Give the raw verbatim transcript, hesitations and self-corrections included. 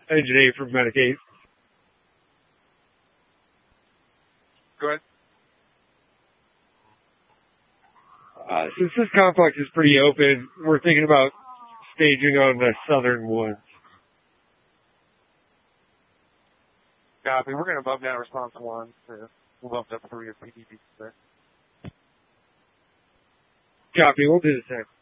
Engine eight from Medic eight. Go ahead. Uh, since this complex is pretty open, we're thinking about staging on the southern ones. Copy. We're going to bump down response one. So we'll bump up three of P D Bs there. Copy. We'll do the same.